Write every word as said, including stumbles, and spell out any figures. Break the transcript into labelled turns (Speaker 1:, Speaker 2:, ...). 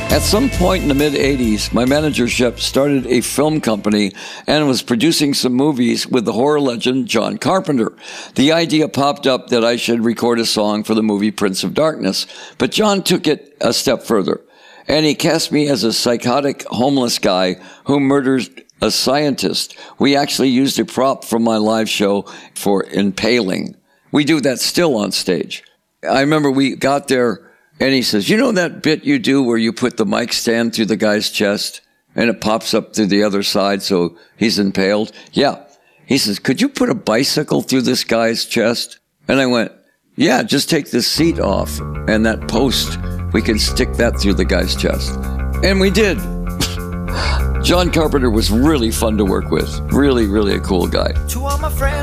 Speaker 1: At some point in the mid-eighties, my manager Shep started a film company and was producing some movies with the horror legend John Carpenter. The idea popped up that I should record a song for the movie Prince of Darkness, but John took it a step further, and he cast me as a psychotic homeless guy who murders a scientist. We actually used a prop from my live show for impaling. We do that still on stage. I remember we got there, and he says, you know that bit you do where you put the mic stand through the guy's chest and it pops up through the other side so he's impaled? Yeah. He says, could you put a bicycle through this guy's chest? And I went, yeah, just take this seat off and that post, we can stick that through the guy's chest. And we did. John Carpenter was really fun to work with. Really, really a cool guy. To all my friends.